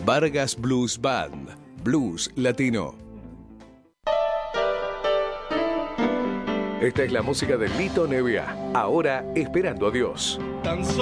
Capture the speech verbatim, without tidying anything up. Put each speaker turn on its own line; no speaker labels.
Vargas Blues Band, blues latino. Esta es la música de Lito Nevia, ahora esperando a Dios.
Tan